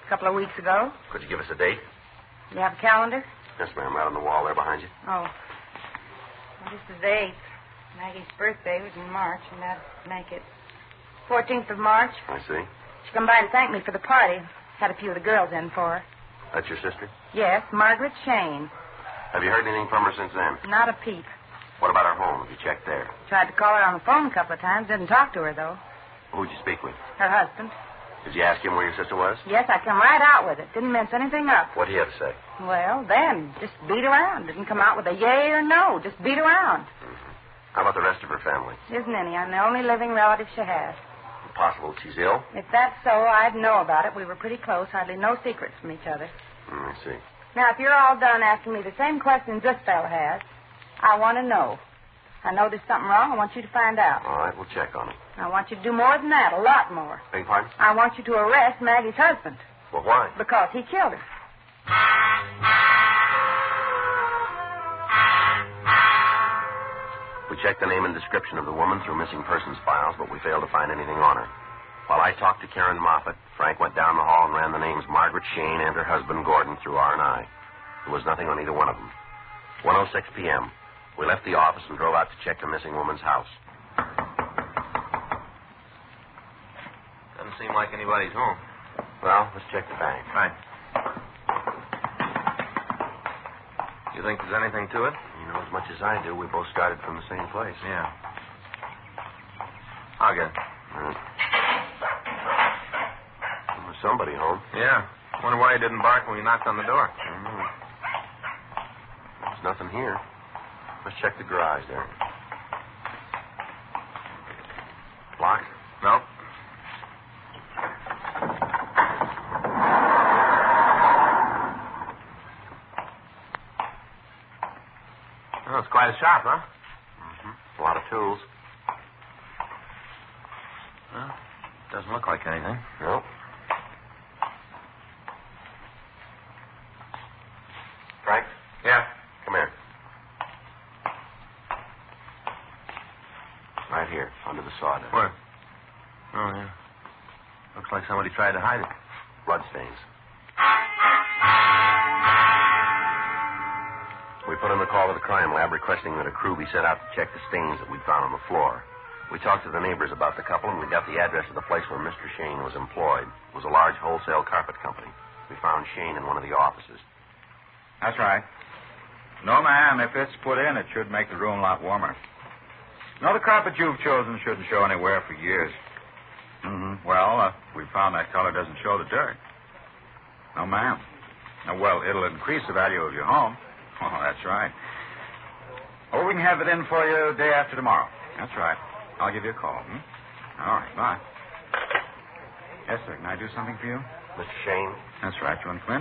A couple of weeks ago. Could you give us a date? You have a calendar? Yes, ma'am, right on the wall there behind you. Oh. Well, this is the 8th. Maggie's birthday was in March, and that'd make it 14th of March. I see. She come by to thank me for the party. Had a few of the girls in for her. That's your sister? Yes, Margaret Shane. Have you heard anything from her since then? Not a peep. What about her home? Have you checked there? Tried to call her on the phone a couple of times. Didn't talk to her, though. Who'd you speak with? Her husband. Did you ask him where your sister was? Yes, I come right out with it. Didn't mince anything up. What'd he have to say? Well, then, just beat around. Didn't come out with a yay or no. Just beat around. Mm-hmm. How about the rest of her family? Isn't any. I'm the only living relative she has. Possible she's ill? If that's so, I'd know about it. We were pretty close. Hardly no secrets from each other. I see. Now, if you're all done asking me the same questions this fellow has, I want to know. I know there's something wrong. I want you to find out. All right, we'll check on it. I want you to do more than that, a lot more. Beg your pardon? I want you to arrest Maggie's husband. Well, why? Because he killed her. We checked the name and description of the woman through missing persons files, but we failed to find anything on her. While I talked to Karen Moffat, Frank went down the hall and ran the names Margaret Shane and her husband Gordon through R&I. There was nothing on either one of them. 1:06 p.m. We left the office and drove out to check the missing woman's house. Doesn't seem like anybody's home. Well, let's check the bank. Right. You think there's anything to it? You know as much as I do. We both started from the same place. Yeah. I'll get it. There's somebody home. Yeah. Wonder why he didn't bark when we knocked on the door. I don't know. There's nothing here. Let's check the garage there. Locked? Nope. Oh, it's quite a shop, huh? Mm-hmm. A lot of tools. Well, doesn't look like anything. Nope. Frank? Yeah. Come here. Right here, under the sawdust. Where? Oh, yeah. Looks like somebody tried to hide it. Bloodstains. We put in a call to the crime lab requesting that a crew be sent out to check the stains that we'd found on the floor. We talked to the neighbors about the couple, and we got the address of the place where Mr. Shane was employed. It was a large wholesale carpet company. We found Shane in one of the offices. That's right. No, ma'am, if it's put in, it should make the room a lot warmer. No, the carpet you've chosen shouldn't show any wear for years. Well, we found that color doesn't show the dirt. No, ma'am. Well, it'll increase the value of your home. Oh, that's right. Oh, we can have it in for you day after tomorrow. That's right. I'll give you a call. All right, bye. Yes, sir. Can I do something for you? Mr. Shane? That's right. You want to come in?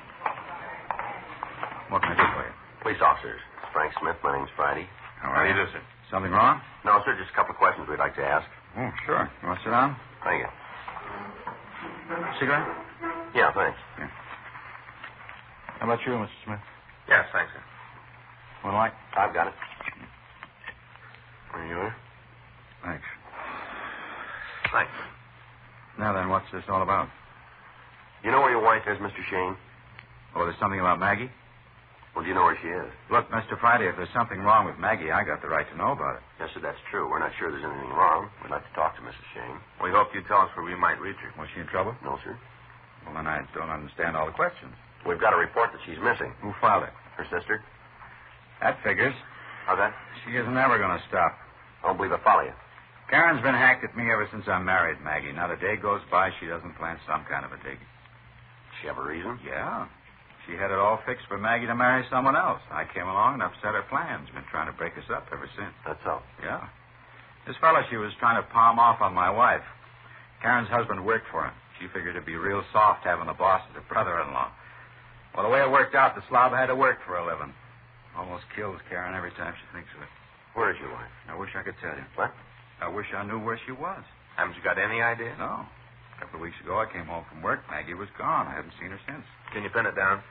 What can I do for you? Police officers. Frank Smith. My name's Friday. How do you do, sir? Something wrong? No, sir. Just a couple of questions we'd like to ask. Oh, sure. You want to sit down? Thank you. Cigarette? Yeah, thanks. Yeah. How about you, Mr. Smith? Yes, thanks, sir. One light? I've got it. Are you in? Thanks. Thanks. Now then, what's this all about? You know where your wife is, Mr. Shane? Oh, there's something about Maggie? Well, do you know where she is? Look, Mr. Friday, if there's something wrong with Maggie, I got the right to know about it. Yes, sir, that's true. We're not sure there's anything wrong. We'd like to talk to Mrs. Shane. We hope you'd tell us where we might reach her. Was she in trouble? No, sir. Well, then I don't understand all the questions. We've got a report that she's missing. Who filed it? Her sister? That figures. How's that? She isn't ever going to stop. I don't believe I follow you. Karen's been hacked at me ever since I married Maggie. Not a day goes by she doesn't plant some kind of a dig. Does she have a reason? Yeah. She had it all fixed for Maggie to marry someone else. I came along and upset her plans. Been trying to break us up ever since. That's so. Yeah. This fellow she was trying to palm off on my wife. Karen's husband worked for him. She figured it'd be real soft having the boss as a brother-in-law. Well, the way it worked out, the slob had to work for a living. Almost kills Karen every time she thinks of it. Where is your wife? I wish I could tell you. What? I wish I knew where she was. Haven't you got any idea? No. A couple of weeks ago, I came home from work. Maggie was gone. I haven't seen her since. Can you pin it down?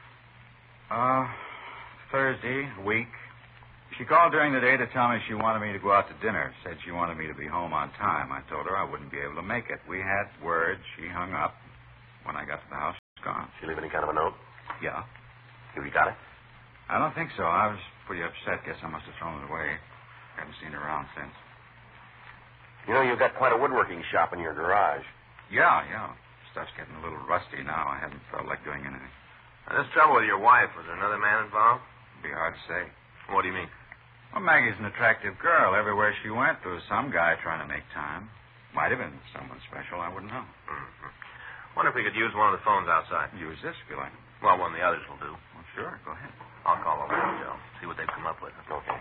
Thursday, week. She called during the day to tell me she wanted me to go out to dinner. Said she wanted me to be home on time. I told her I wouldn't be able to make it. We had words. She hung up. When I got to the house, she was She leave any kind of a note? Yeah. Have you got it? I don't think so. I was pretty upset. Guess I must have thrown it away. Haven't seen her around since. You know, you've got quite a woodworking shop in your garage. Yeah. Stuff's getting a little rusty now. I haven't felt like doing anything. Now, this trouble with your wife, was there another man involved? It'd be hard to say. What do you mean? Well, Maggie's an attractive girl. Everywhere she went, there was some guy trying to make time. Might have been someone special. I wouldn't know. Mm-hmm. Wonder if we could use one of the phones outside. Use this if you like. Well, one of the others will do. Well, sure. Go ahead. I'll call over and Joe. See what they've come up with. Okay.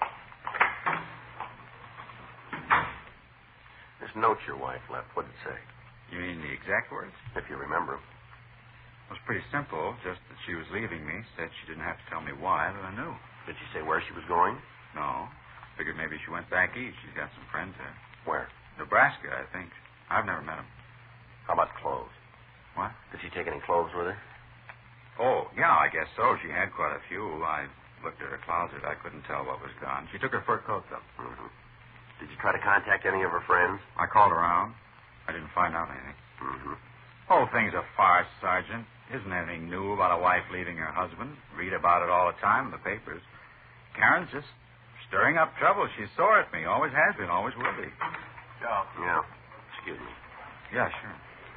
This note your wife left, what did it say? You mean the exact words? If you remember them. It was pretty simple. Just that she was leaving me. Said she didn't have to tell me why, but I knew. Did she say where she was going? No. Figured maybe she went back east. She's got some friends there. Where? Nebraska, I think. I've never met them. How about clothes? What? Did she take any clothes with her? Oh, yeah, I guess so. She had quite a few. I looked at her closet. I couldn't tell what was gone. She took her fur coat, though. Mm-hmm. Did you try to contact any of her friends? I called around. I didn't find out anything. Mm-hmm. Whole thing's a farce, Sergeant. Isn't anything new about a wife leaving her husband. Read about it all the time in the papers. Karen's just stirring up trouble. She's sore at me. Always has been. Always will be. Joe. Yeah. Excuse me. Yeah, sure.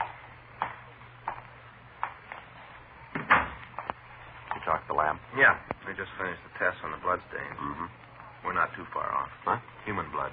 You talked to the lab? Yeah. We just finished the test on the blood stains. Mm-hmm. We're not too far off. Huh? Human blood.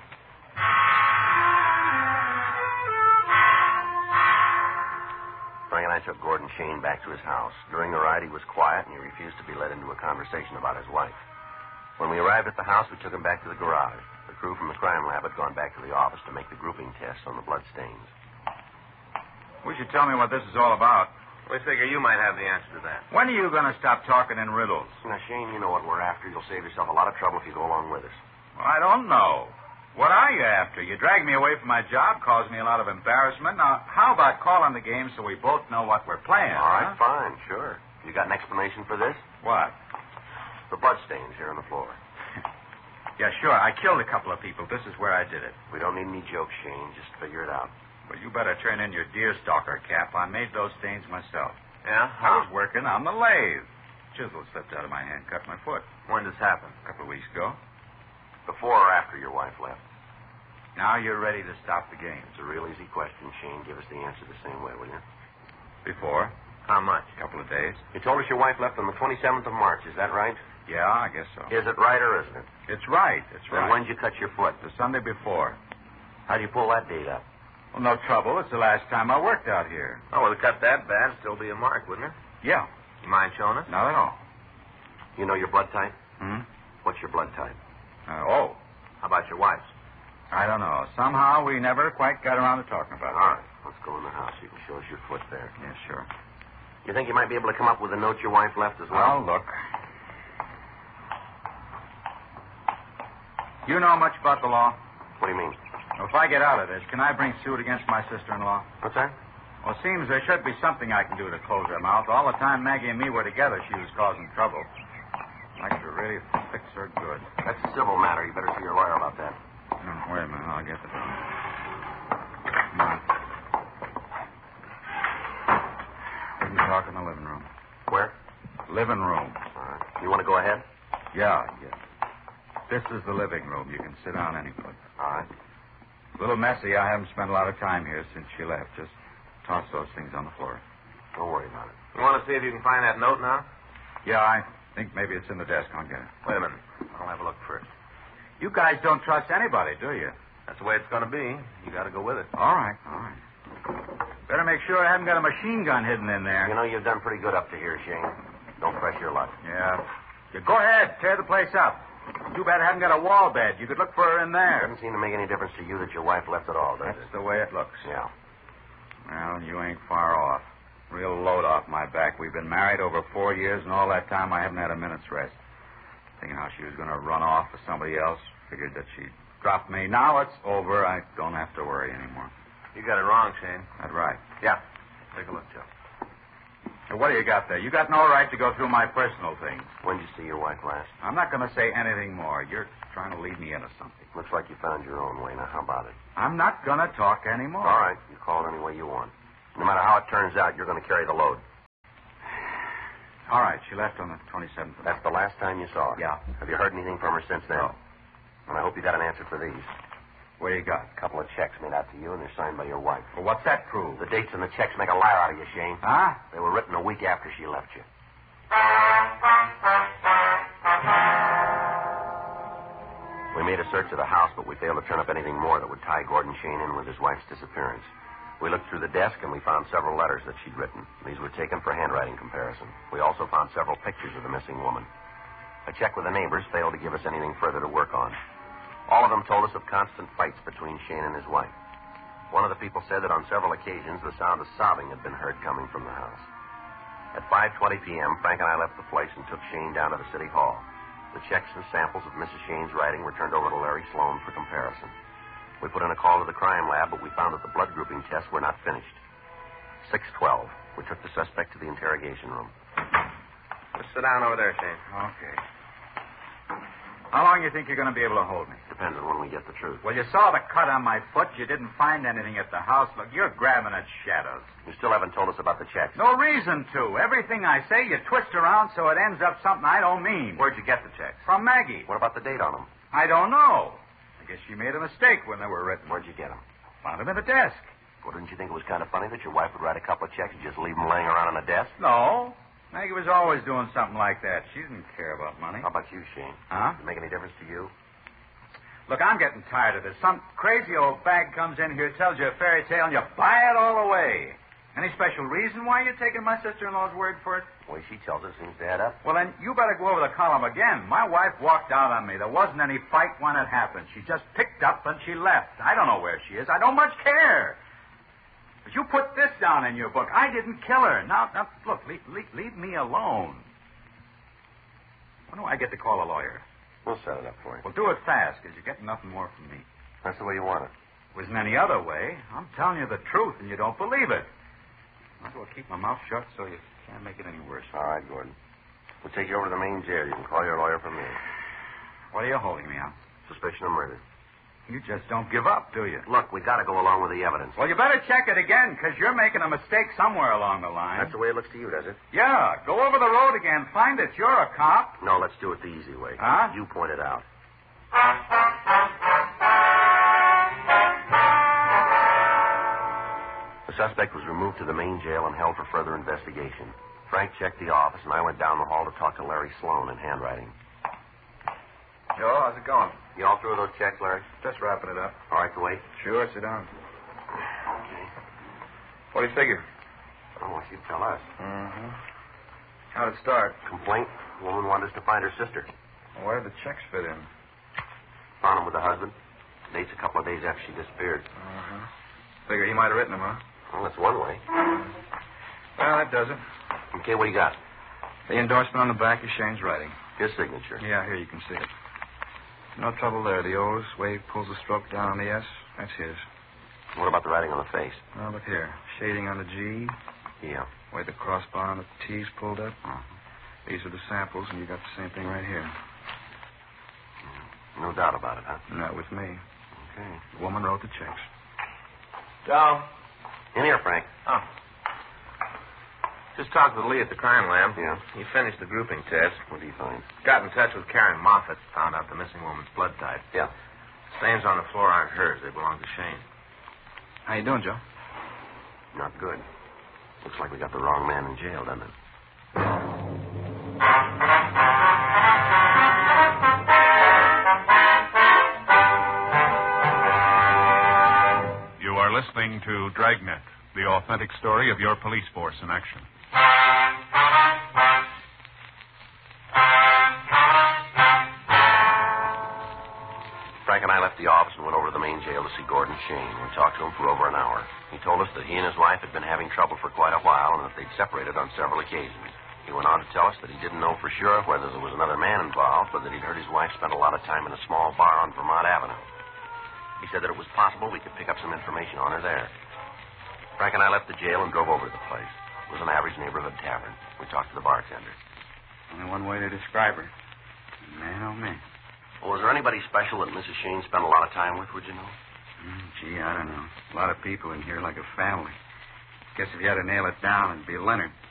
Frank and I took Gordon Shane back to his house. During the ride, he was quiet, and he refused to be led into a conversation about his wife. When we arrived at the house, we took him back to the garage. The crew from the crime lab had gone back to the office to make the grouping tests on the blood stains. Wish you'd tell me what this is all about. We figure you might have the answer to that. When are you going to stop talking in riddles? Now, Shane, you know what we're after. You'll save yourself a lot of trouble if you go along with us. Well, I don't know. What are you after? You dragged me away from my job, caused me a lot of embarrassment. Now, how about calling the game so we both know what we're playing? All right, huh? fine, sure. You got an explanation for this? What? The blood stains here on the floor. Yeah, sure. I killed a couple of people. This is where I did it. We don't need any jokes, Shane. Just figure it out. Well, you better turn in your deerstalker cap. I made those stains myself. Yeah? I was working on the lathe. Chisel slipped out of my hand, cut my foot. When did this happen? A couple of weeks ago. Before or after your wife left? Now you're ready to stop the game. It's a real easy question, Shane. Give us the answer the same way, will you? Before. How much? A couple of days. You told us your wife left on the 27th of March. Is that right? Yeah, I guess so. Is it right or isn't it? It's right. It's Then right. when'd you cut your foot? The Sunday before. How'd you pull that date up? Well, no trouble. It's the last time I worked out here. Oh, well, it cut that bad. Still be a mark, wouldn't it? Yeah. You mind showing us? Not at all. You know your blood type? Hmm? What's your blood type? Oh. How about your wife's? I don't know. Somehow we never quite got around to talking about it. All right. Let's go in the house. You can show us your foot there. Yeah, sure. You think you might be able to come up with a note your wife left as Well, well? look. You know much about the law? What do you mean? If I get out of this, can I bring suit against my sister-in-law? What's that? Well, it seems there should be something I can do to close her mouth. All the time Maggie and me were together, she was causing trouble. I should really fix her good. That's a civil matter. You better see your lawyer about that. Wait a minute. I'll get it. Come on. We can talk in the living room. Where? Living room. All right. You want to go ahead? Yeah. This is the living room. You can sit down any place. All right. A little messy. I haven't spent a lot of time here since she left. Just toss those things on the floor. Don't worry about it. You want to see if you can find that note now? Yeah, I think maybe it's in the desk. I'll get it. Wait a minute. I'll have a look first. You guys don't trust anybody, do you? That's the way it's going to be. You got to go with it. All right. Better make sure I haven't got a machine gun hidden in there. You know, you've done pretty good up to here, Shane. Don't press your luck. Yeah. Go ahead. Tear the place up. Too bad I haven't got a wall bed. You could look for her in there. Doesn't seem to make any difference to you that your wife left at all, does That's it? the way it looks. Yeah. Well, you ain't far off. Real load off my back. We've been married over 4 years, and all that time I haven't had a minute's rest. Thinking how she was going to run off with somebody else. Figured that she'd drop me. Now it's over. I don't have to worry anymore. You got it wrong, Shane. That's right. Yeah. Take a look, Joe. So what do you got there? You got no right to go through my personal things. When did you see your wife last? I'm not going to say anything more. You're trying to lead me into something. Looks like you found your own way. Now, how about it? I'm not going to talk anymore. All right. You call it any way you want. No matter how it turns out, you're going to carry the load. All right, she left on the 27th. That's the last time you saw her? Yeah. Have you heard anything from her since then? No. And I hope you got an answer for these. What do you got? A couple of checks made out to you, and they're signed by your wife. Well, what's that prove? The dates on the checks make a liar out of you, Shane. Huh? They were written a week after she left you. We made a search of the house, but we failed to turn up anything more that would tie Gordon Shane in with his wife's disappearance. We looked through the desk, and we found several letters that she'd written. These were taken for handwriting comparison. We also found several pictures of the missing woman. A check with the neighbors failed to give us anything further to work on. All of them told us of constant fights between Shane and his wife. One of the people said that on several occasions the sound of sobbing had been heard coming from the house. At 5:20 p.m., Frank and I left the place and took Shane down to the city hall. The checks and samples of Mrs. Shane's writing were turned over to Larry Sloan for comparison. We put in a call to the crime lab, but we found that the blood grouping tests were not finished. 6:12. We took the suspect to the interrogation room. Just sit down over there, Shane. Okay. How long do you think you're going to be able to hold me? Depends on when we get the truth. Well, you saw the cut on my foot. You didn't find anything at the house. Look, you're grabbing at shadows. You still haven't told us about the checks. No reason to. Everything I say, you twist around so it ends up something I don't mean. Where'd you get the checks? From Maggie. What about the date on them? I don't know. I guess she made a mistake when they were written. Where'd you get them? Found them in the desk. Well, didn't you think it was kind of funny that your wife would write a couple of checks and just leave them laying around on the desk? No. Maggie was always doing something like that. She didn't care about money. How about you, Shane? Huh? Does it make any difference to you? Look, I'm getting tired of this. Some crazy old bag comes in here, tells you a fairy tale, and you buy it all away. Any special reason why you're taking my sister-in-law's word for it? The way she tells it seems to add up. Well, then you better go over the column again. My wife walked out on me. There wasn't any fight when it happened. She just picked up and she left. I don't know where she is. I don't much care. But you put this down in your book. I didn't kill her. Now look, leave me alone. When do I get to call a lawyer? We'll set it up for you. Well, do it fast, because you're getting nothing more from me. That's the way you want it. Wasn't any other way. I'm telling you the truth, and you don't believe it. Might as well keep my mouth shut so you can't make it any worse. All right, Gordon. We'll take you over to the main jail. You can call your lawyer from there. What are you holding me on? Suspicion of murder. You just don't give up, do you? Look, we got to go along with the evidence. Well, you better check it again, because you're making a mistake somewhere along the line. That's the way it looks to you, does it? Yeah. Go over the road again. Find it. You're a cop. No, let's do it the easy way. Huh? You point it out. The suspect was removed to the main jail and held for further investigation. Frank checked the office, and I went down the hall to talk to Larry Sloan in handwriting. Joe, how's it going? You all through with those checks, Larry? Just wrapping it up. All right to wait? Sure, sit down. Okay. What do you figure? I want you to tell us. Mm-hmm. How'd it start? Complaint. The woman wanted us to find her sister. Well, where did the checks fit in? Found him with the husband. Date's a couple of days after she disappeared. Mm-hmm. Figure he might have written them, huh? Well, that's one way. Well, that does it. Okay, what do you got? The endorsement on the back is Shane's writing. His signature. Yeah, here you can see it. No trouble there. The O's, where he pulls the stroke down on the S, that's his. What about the writing on the face? Now, look here. Shading on the G, Yeah. where the crossbar on the T's pulled up. These are the samples, and you got the same thing right here. No doubt about it, huh? Not with me. Okay. The woman wrote the checks. Joe? In here, Frank. Oh. Just talked with Lee at the crime lab. Yeah. He finished the grouping test. What do you find? Got in touch with Karen Moffat. Found out the missing woman's blood type. Yeah. Stains on the floor aren't hers. They belong to Shane. How you doing, Joe? Not good. Looks like we got the wrong man in jail, doesn't it? You are listening to Dragnet, the authentic story of your police force in action. Frank and I left the office and went over to the main jail to see Gordon Shane. We talked to him for over an hour. He told us that he and his wife had been having trouble for quite a while and that they'd separated on several occasions. He went on to tell us that he didn't know for sure whether there was another man involved, but that he'd heard his wife spend a lot of time in a small bar on Vermont Avenue. He said that it was possible we could pick up some information on her there. Frank and I left the jail and drove over to the place. It was an average neighborhood tavern. We talked to the bartender. Only one way to describe her. Man, oh, man. Well, was there anybody special that Mrs. Shane spent a lot of time with, would you know? Gee, I don't know. A lot of people in here like a family. Guess if you had to nail it down, it'd be Leonard.